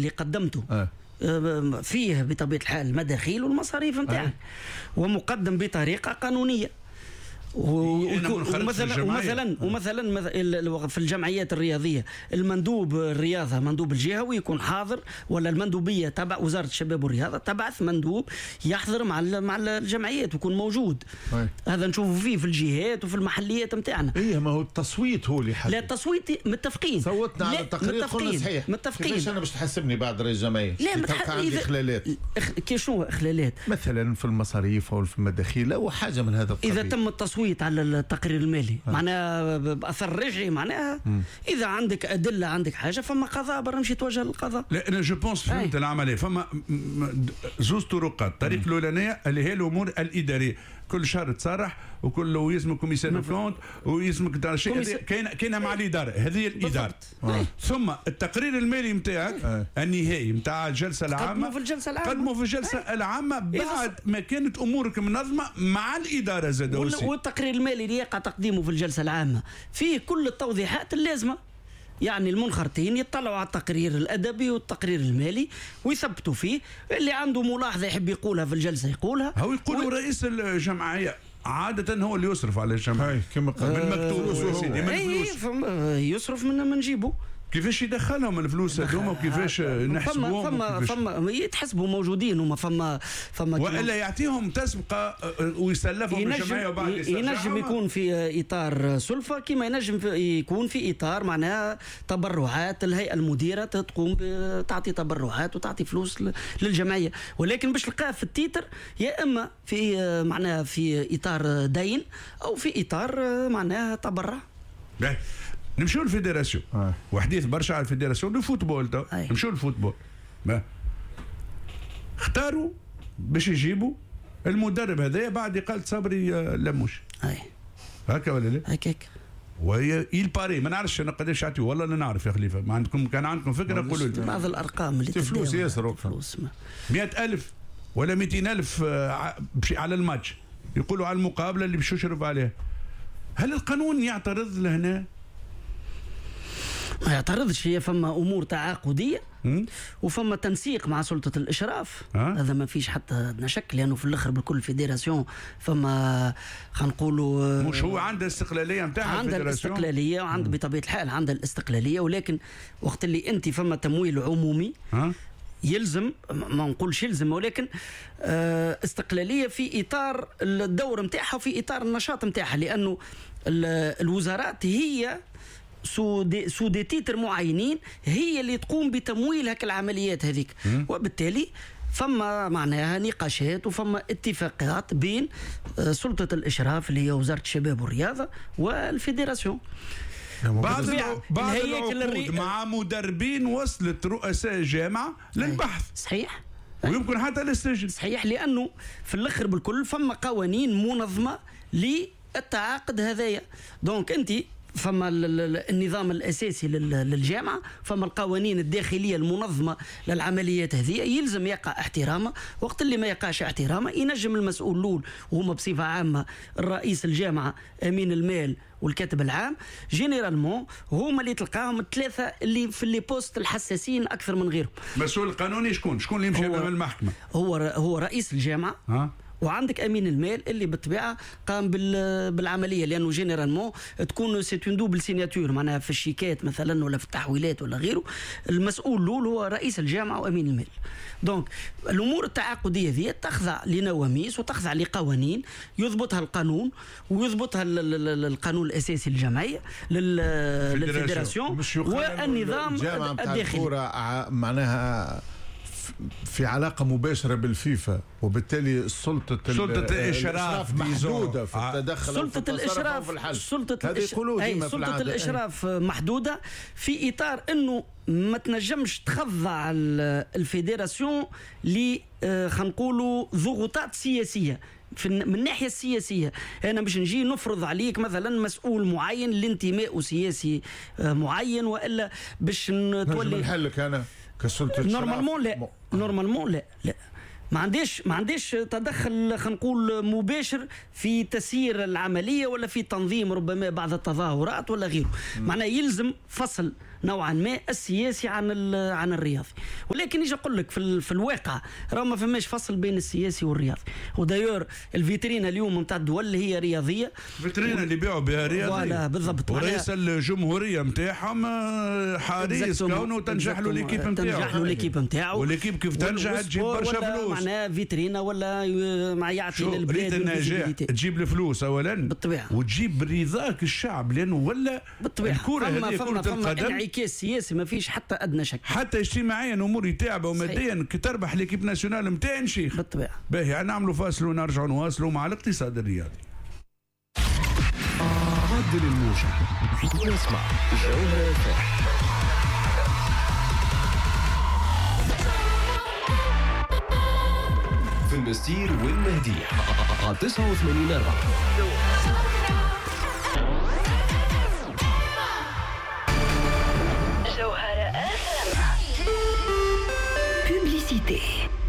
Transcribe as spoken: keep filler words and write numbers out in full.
اللي قدمته آه. فيه بطبيعة الحال المداخيل والمصاريف نتاعك، ومقدم بطريقة قانونية. ومثلا ومثلا ومثلا في الجمعيات الرياضيه المندوب الرياضه مندوب الجهوي يكون حاضر، ولا المندوبيه تبع وزاره الشباب والرياضه تبعث مندوب يحضر مع مع الجمعيات ويكون موجود. أي. هذا نشوفه فيه في الجهات وفي المحليات نتاعنا. ايه ما هو التصويت هو اللي حدد. لا التصويت متفقين، صوتنا على التقرير قلنا صحيح متفقين. كيفاش انا باش تحسبني بعد رئيس جمعيه؟ لا تلقى عندي إذا... اخلالات. إخ... كي شنو اخلالات؟ مثلا في المصاريف او في المداخيل او حاجه من هذا القبيل. اذا تم التصويت على التقرير المالي آه. معناها باثر رجعي، معناها م. اذا عندك ادله عندك حاجه فما قضاء برا نمشي توجه للقضاء. لا انا جو بونس فهمت العمليه. فما زوز طرقات. الطريقه الاولانيه اللي هي الامور الاداريه، كل شهر تصرح وكل ويسمك كوميسار كونت ويسمك تاع شيء كاين كاينه مع الاداره، هذه الاداره. آه. ثم التقرير المالي نتاعك آه. النهائي نتاع الجلسه العامه قدموا في الجلسه العامه قدموا في الجلسه آه. العامه بعد ما كانت امورك منظمه مع الاداره زاد. والتقرير المالي اللي يقع تقديمه في الجلسه العامه فيه كل التوضيحات اللازمه، يعني المنخرطين يطلعوا على التقرير الادبي والتقرير المالي ويثبتوا فيه. اللي عنده ملاحظه يحب يقولها في الجلسه يقولها. هو يقولوا و... رئيس الجمعيه عادة هو اللي يصرف على الجمعية كما قال من مكتوب سيدي من فلوس يصرف من من نجيبه. كيفاش يدخلهم الفلوس هذوما وكيفاش نحسبوهم؟ فما فما يتحسبوا موجودين هما فما فما والا يعطيهم تسبقه ويسلفهم الجمعيه وبعد ينجم يكون في اطار سلفه، كما ينجم يكون في اطار معناها تبرعات الهيئه المديره تقوم تعطي تبرعات وتعطي فلوس للجمعيه، ولكن باش تلقاه في التيتر يا اما في معناها في اطار دين او في اطار معناها تبرع. نمشيو للفيدراسيون آه. وحديث برشا على الفيدراسيون الفوتبول تو نمشيو للفوتبول. ما اختاروا باش يجيبوا المدرب هذايا بعد قال صبري لموش. اي هكا ولا لا؟ هكاك. وهي يلباري ما نعرفش انا قداش يعطيو والله لا نعرف يا خليفه. ما عندكم كان عندكم فكره قولوا لي. بعض الارقام اللي فلوس ياسر فلوس مئة ألف ولا مئتين ألف على الماتش، يقولوا على المقابله اللي باش يشرف عليها. هل القانون يعترض لهنا؟ ما يعترضش، هي فما امور تعاقديه وفما تنسيق مع سلطه الاشراف. أه؟ هذا ما فيش حتى ادنى شك، لانه في الاخر بكل فيدراسيون فما خلينا نقولوا مش هو عنده استقلاليه نتاعها. عنده الاستقلاليه وعنده بطبيعه الحال عنده الاستقلاليه، ولكن وقت اللي انت فما تمويل عمومي أه؟ يلزم، ما نقولش يلزم، ولكن استقلاليه في اطار الدور نتاعها وفي اطار النشاط نتاعها، لانه الوزارات هي سو دي, سو دي تيتر معينين هي اللي تقوم بتمويل هك العمليات هذيك، وبالتالي فما معناها نقاشات وفما اتفاقات بين سلطة الإشراف اللي هي وزارة الشباب والرياضة والفيدراسيون. بعض بعض العقود مع مدربين وصلت رؤساء جامعة للبحث. صحيح. ويمكن حتى للسجن. صحيح، لأنه في الآخر بالكل فما قوانين منظمة للتعاقد هذايا. دونك أنت فما النظام الأساسي للجامعة، فما القوانين الداخلية المنظمة للعمليات هذه يلزم يقع احترامها. وقت اللي ما يقعش احترامها ينجم المسؤول الأول وهم بصفة عامة الرئيس الجامعة أمين المال والكاتب العام جينيرالمون هما اللي تلقاهم الثلاثة اللي في اللي بوست الحساسين أكثر من غيرهم. مسؤول القانوني شكون؟ شكون اللي يمشي أمام المحكمة؟ هو هو رئيس الجامعة. ها؟ وعندك امين المال اللي بالطبيعه قام بالعمليه، لانه جينيرالمون تكون سيت اون دوبل سيناتور، معناها في الشيكات مثلا ولا في التحويلات ولا غيره المسؤول الاول هو رئيس الجامعه وامين المال. دونك الامور التعاقديه ذي تخضع لنواميس وتخضع لقوانين يضبطها القانون ويضبطها القانون الاساسي للجمعيه للفيدراسيون والنظام الداخلي. معناها في علاقة مباشرة بالفيفا، وبالتالي سلطة سلطة الإشراف محدودة في التدخل. سلطة الإشراف سلطة الإشراف سلطة الإشراف محدودة في إطار إنه ما تنجمش تخضع الفيدراسيون ل خلينا نقولوا ضغوطات سياسية من الناحية السياسية. أنا باش نجي نفرض عليك مثلا مسؤول معين لانتماء سياسي معين، وإلا باش نتولي نحلك أنا كسلطة نورمالمون لا نورمالمون لا لا ما عنديش ما عنديش تدخل خلينا نقول مباشر في تسيير العمليه ولا في تنظيم ربما بعض التظاهرات ولا غيره. معناه يلزم فصل نوعا ما السياسي عن عن الرياضي. ولكن يجي اقول لك في, في الواقع راه ما فماش فصل بين السياسي والرياضي. ودايور الفيترينا اليوم نتاع الدول اللي هي رياضيه، الفيترينا اللي بيعوا بها رياضيه ولا بالضبط، ورئيس الجمهوريه نتاعهم حريص كونه تنجح له ليكيب نتاعو، تنجح له ليكيب نتاعو، وليكيب كيف تنجح تجيب برشا فلوس، معناها فيترينا ولا مع يعطي للبلاد النجاح تجيب الفلوس اولا بالطبيعه، وتجيب رضاك الشعب، لانه ولا بالطبيعه الكره هذه كره القدم انعكاس سياسي ما فيش حتى ادنى شك، حتى اجتماعيا امور يتعبوا وماديا كي تربح ليكيب ناسيونال نتاع نشيخ بالطبيعه. باهي نعملوا فاصل ونرجعوا نواصلوا مع الاقتصاد الرياضي. عدل الموجة نسمع جوهر الفرح. في المستير والمهدي على تسعة وثمانين أربعة. جوهر بوبليسيتي.